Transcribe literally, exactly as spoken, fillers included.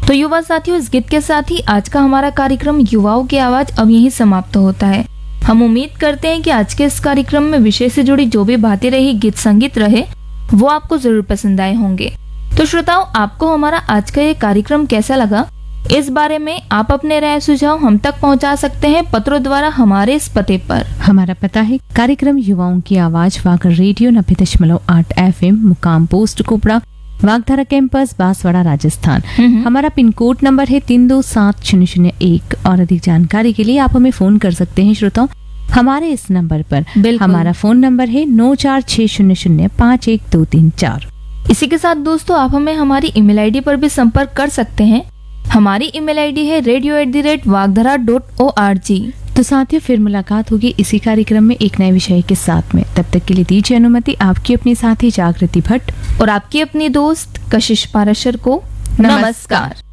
तो युवा साथियों, इस गीत के साथ ही आज का हमारा कार्यक्रम युवाओं की आवाज अब यहीं समाप्त होता है। हम उम्मीद करते हैं कि आज के इस कार्यक्रम में विषय से जुड़ी जो भी बातें रही, गीत संगीत रहे, वो आपको जरूर पसंद आए होंगे। तो श्रोताओं, आपको हमारा आज का ये कार्यक्रम कैसा लगा, इस बारे में आप अपने राय सुझाव हम तक पहुंचा सकते हैं पत्रों द्वारा हमारे इस पते पर। हमारा पता है कार्यक्रम युवाओं की आवाज, वाकर रेडियो नब्बे दशमलव आठ एफ एम, मुकाम पोस्ट कोपड़ा, वागधारा कैंपस, बांसवाड़ा, राजस्थान। हमारा पिन कोड नंबर है तीन दो सात शून्य शून्य एक। और अधिक जानकारी के लिए आप हमें फोन कर सकते हैं श्रोताओं हमारे इस नंबर पर। हमारा फोन नंबर है नौ चार छह शून्य शून्य पाँच एक दो तीन चार। इसी के साथ दोस्तों, आप हमें हमारी ईमेल आईडी पर भी संपर्क कर सकते हैं। हमारी ईमेल आईडी है radio at the rate वागधरा dot O R G. तो साथियों, फिर मुलाकात होगी इसी कार्यक्रम में एक नए विषय के साथ में। तब तक के लिए दीजिए अनुमति आपकी अपनी साथी जागृति भट्ट और आपकी अपनी दोस्त कशिश पाराशर को। नमस्कार।